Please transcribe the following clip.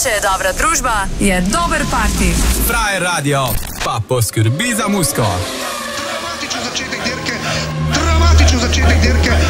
če je dobra družba, je dober party. Frajer radio pa poskrbi za muziko. Dramatičen začetek dirke.